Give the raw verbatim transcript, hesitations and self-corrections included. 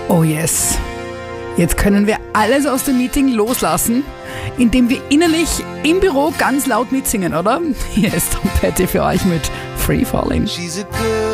Oh yes. Jetzt können wir alles aus dem Meeting loslassen, indem wir innerlich im Büro ganz laut mitsingen, oder? Hier ist Tom Petty für euch mit Free Falling.